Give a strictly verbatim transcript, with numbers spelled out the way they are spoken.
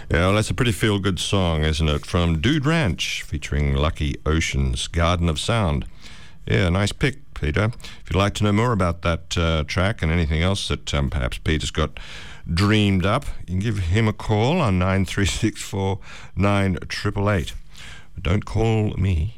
Yeah, well, that's a pretty feel-good song, isn't it? From Dude Ranch, featuring Lucky Ocean's Garden of Sound. Yeah, nice pick, Peter. If you'd like to know more about that uh, track and anything else that um, perhaps Peter's got dreamed up, you can give him a call on nine three six four nine eight eight eight. But don't call me.